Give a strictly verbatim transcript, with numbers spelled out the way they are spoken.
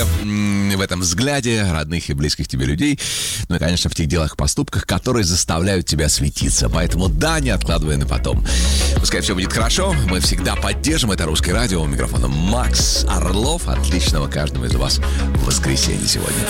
в этом взгляде родных и близких тебе людей. Ну и, конечно, в тех делах и поступках, которые заставляют тебя светиться. Поэтому да, не откладывай на потом. Пускай все будет хорошо. Мы всегда поддержим. Это «Русское радио». У микрофона Макс Орлов. Отличного каждому из вас в воскресенье сегодня.